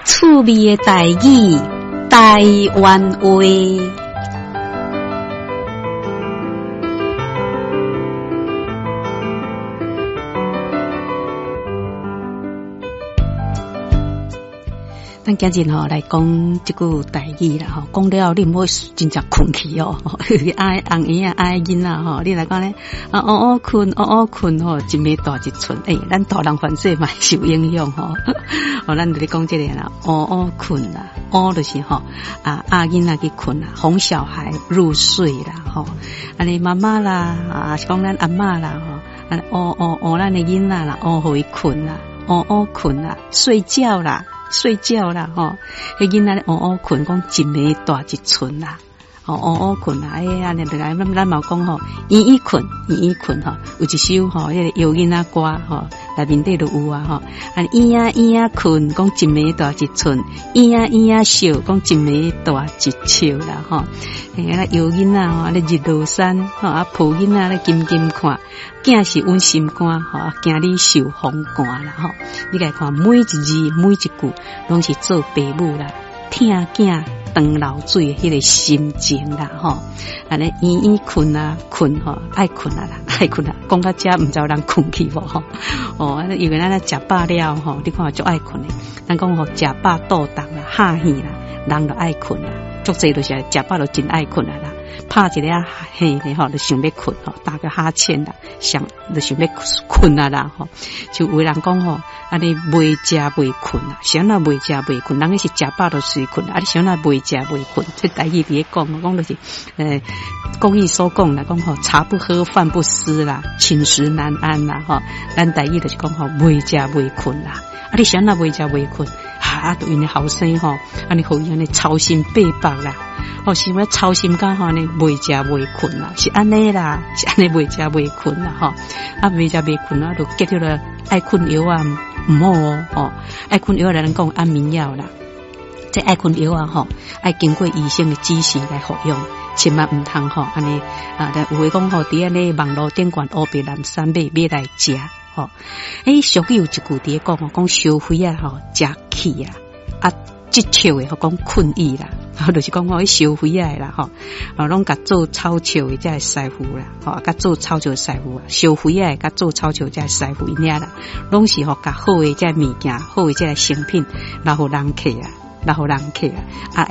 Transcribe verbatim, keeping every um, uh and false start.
趣味的台语，台湾话。咱今日吼来讲这句台语啦吼，讲了你唔好真正困去哦，爱红婴啊爱囡仔吼，你来讲咧啊哦哦困哦哦困吼，一暝大一寸，诶、欸，咱大人反正嘛受影响吼，哦，咱就咧讲这个啦，哦哦困啦，哦就是吼啊啊囡仔去困啦，哄小孩入睡啦吼，安尼妈妈啦啊是讲咱阿嬷啦吼，啊哦哦哦咱的囡仔啦，哦互伊困啦，哦哦困啦，睡觉啦。睡觉啦，吼，迄囡仔咧，哦哦困，讲一暝大一寸啦，哦哦哦困啦，哎呀，你来，咱咱嘛讲吼，依依困，依依困吼，有一首吼，迄个摇囡仔歌吼，内面底都有啊吼，啊依呀依呀困，讲一暝大一寸，依呀依呀笑，讲一暝大一笑啦，吼，嘿，那摇囡仔吼，咧日落山，吼啊抱囡仔咧金金看。囝是温心肝吼，囝你受风寒啦吼。你来看每一字每一句，拢是做爸母啦，听囝当流水迄个心情啦吼。安尼依依困啊困吼，爱困啊啦，爱困啊。讲到遮，毋知有人困去无吼？哦，因为咱咧食饱了吼，你看就爱困诶。咱讲吼，食饱肚重啦，哈气啦，人就爱困啦。足济就是食饱就真爱困啊啦。拍一个啊嘿咧吼，就想要困吼，打个哈欠啦，想就想要困啊啦吼。就有人讲吼，安尼未食未困啊，想那未食未困，人是食饱就睡困啊，你想那未食未困，这台语别讲，讲就是诶，古语所讲啦，讲吼茶不喝饭不思啦，寝食难安啦吼。咱台语就是讲吼未食未困啦，啊你想那未食未困，啊都因为后生吼，安尼互伊安尼操心八百啦。哦，是要操心干吼呢？未食未困啦，是安尼啦，是安尼未食未困啦吼。啊，未食未困啦，就结着了爱困药啊，唔好哦，哦，爱困药来人讲安眠药啦。这爱困药啊吼，爱经过医生的指示来服用，千万唔通吼安尼啊！有诶讲吼，伫安尼网络顶管乌白蓝山买买来食吼。诶，俗语有一句伫讲吼，讲烧灰啊吼，食气啊啊。即笑诶，吼讲困意啦，吼就是讲吼，迄烧灰啊啦，吼，啊拢甲做草笑诶，才会师傅啦，吼，甲做草笑师傅啊，烧灰啊，甲做草笑才会师傅尔啦，拢是吼甲好诶，即物件，好诶，即个成品，然后人客啊，然后人客啊，啊。